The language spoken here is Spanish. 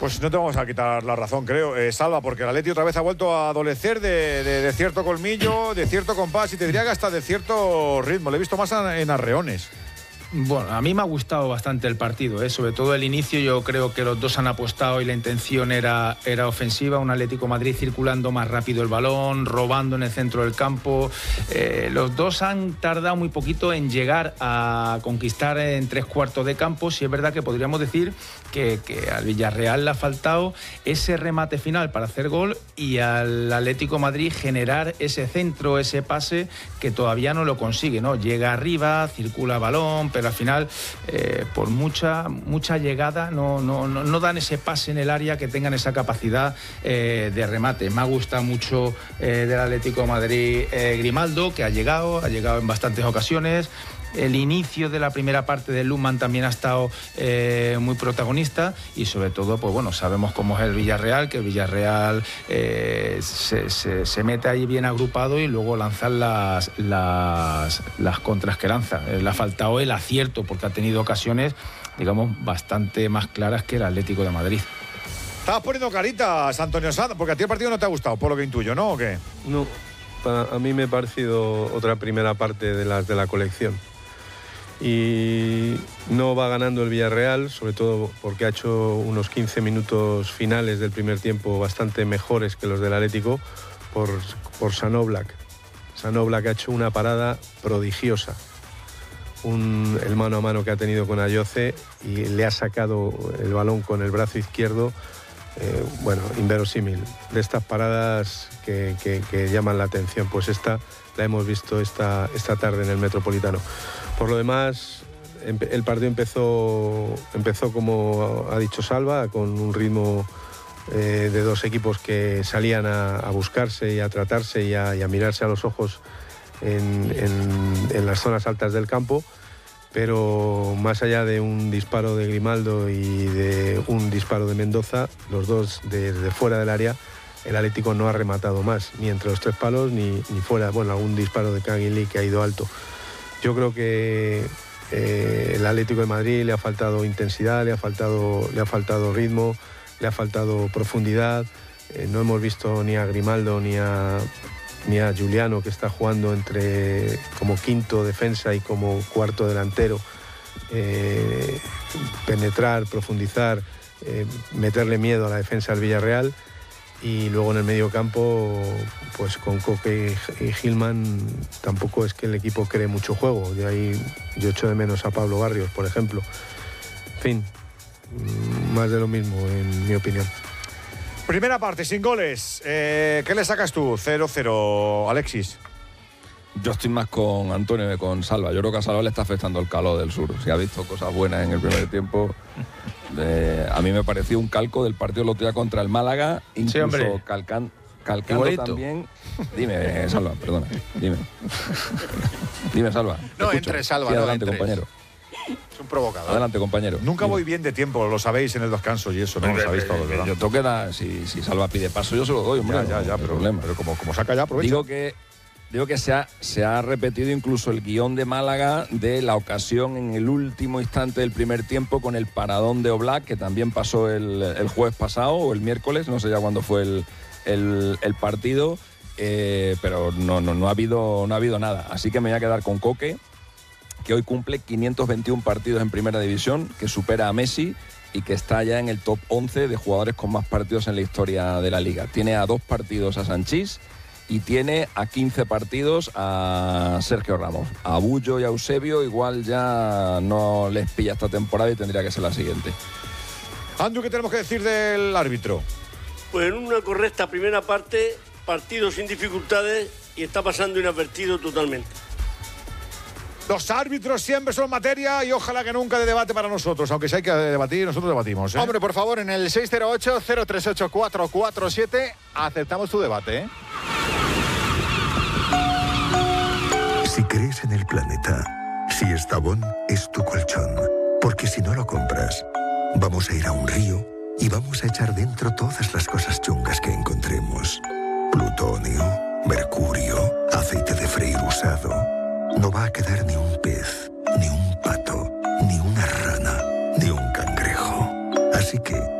Pues no te vamos a quitar la razón, creo, Salva, porque el Atleti otra vez ha vuelto a adolecer de cierto colmillo, de cierto compás y te diría que hasta de cierto ritmo. Le he visto más en arreones. Bueno, a mí me ha gustado bastante el partido, sobre todo el inicio. Yo creo que los dos han apostado y la intención era ofensiva. Un Atlético Madrid circulando más rápido el balón, robando en el centro del campo. Los dos han tardado muy poquito en llegar a conquistar en 3/4 de campo. Sí es verdad que podríamos decir que al Villarreal le ha faltado ese remate final para hacer gol y al Atlético Madrid generar ese centro, ese pase que todavía no lo consigue, ¿no? Llega arriba, circula balón, pero al final por mucha llegada no dan ese pase en el área que tengan esa capacidad de remate. Me ha gustado mucho del Atlético de Madrid Grimaldo, que ha llegado en bastantes ocasiones. El inicio de la primera parte de Lookman también ha estado muy protagonista y sobre todo, pues bueno, sabemos cómo es el Villarreal, que el Villarreal se mete ahí bien agrupado y luego lanzan las contras que lanza. Le ha faltado el acierto porque ha tenido ocasiones, digamos, bastante más claras que el Atlético de Madrid. Estabas poniendo caritas, Antonio Sanz, porque a ti el partido no te ha gustado, por lo que intuyo, ¿no? ¿O qué? No, a mí me ha parecido otra primera parte de las de la colección. Y no va ganando el Villarreal, sobre todo porque ha hecho unos 15 minutos finales del primer tiempo bastante mejores que los del Atlético por San Oblak. San Oblak ha hecho una parada prodigiosa. El mano a mano que ha tenido con Ayoce y le ha sacado el balón con el brazo izquierdo. Inverosímil. De estas paradas que llaman la atención, pues esta la hemos visto esta tarde en el Metropolitano. Por lo demás, el partido empezó como ha dicho Salva, con un ritmo de dos equipos que salían a buscarse y a tratarse y a mirarse a los ojos en las zonas altas del campo, pero más allá de un disparo de Grimaldo y de un disparo de Mendoza, los dos desde fuera del área, el Atlético no ha rematado más, ni entre los tres palos ni fuera, algún disparo de Canguilí que ha ido alto. Yo creo que el Atlético de Madrid le ha faltado intensidad, le ha faltado ritmo, le ha faltado profundidad. No hemos visto ni a Grimaldo ni a Giuliano, que está jugando como quinto defensa y como cuarto delantero, penetrar, profundizar, meterle miedo a la defensa del Villarreal. Y luego en el medio campo, pues con Coque y Gilman tampoco es que el equipo cree mucho juego. De ahí yo echo de menos a Pablo Barrios, por ejemplo. En fin, más de lo mismo, en mi opinión. Primera parte, sin goles. ¿Qué le sacas tú? 0-0, Alexis. Yo estoy más con Antonio que con Salva. Yo creo que a Salva le está afectando el calor del sur. Si ha visto cosas buenas en el primer tiempo. A mí me pareció un calco del partido del otro día contra el Málaga, incluso sí, calcando también. Dime, Salva, perdona. Dime, Salva. No, entre Salva. Sí, adelante, no compañero. Es un provocador. Adelante, compañero. Nunca voy bien de tiempo, lo sabéis en el descanso y eso, ¿no? Lo sabéis todos, ¿verdad? Yo tengo que dar, si Salva pide paso, yo se lo doy, hombre. Ya, pero como saca ya, aprovecha. Digo que se ha repetido incluso el guión de Málaga de la ocasión en el último instante del primer tiempo con el paradón de Oblak, que también pasó el jueves pasado o el miércoles, no sé ya cuándo fue el partido, pero no ha habido nada. Así que me voy a quedar con Coque, que hoy cumple 521 partidos en Primera División, que supera a Messi y que está ya en el top 11 de jugadores con más partidos en la historia de la Liga. Tiene a 2 partidos a Sanchís y tiene a 15 partidos a Sergio Ramos. A Bullo y a Eusebio igual ya no les pilla esta temporada y tendría que ser la siguiente. Andrew, ¿qué tenemos que decir del árbitro? Pues en una correcta primera parte, partido sin dificultades y está pasando inadvertido totalmente. Los árbitros siempre son materia y ojalá que nunca de debate para nosotros, aunque si hay que debatir, nosotros debatimos, ¿eh? Hombre, por favor, en el 608-038-447 aceptamos tu debate, ¿eh? Si crees en el planeta, Siestabón es tu colchón. Porque si no lo compras, vamos a ir a un río y vamos a echar dentro todas las cosas chungas que encontremos. Plutonio, mercurio, aceite de freír usado. No va a quedar ni un pez, ni un pato, ni una rana, ni un cangrejo. Así que,